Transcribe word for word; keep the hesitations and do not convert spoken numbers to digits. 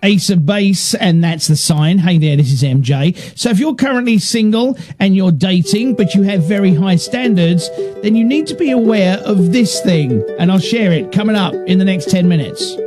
Ace of Base, and that's the sign. Hey there, this is M J. So if you're currently single and you're dating, but you have very high standards, then you need to be aware of this thing. And I'll share it coming up in the next ten minutes.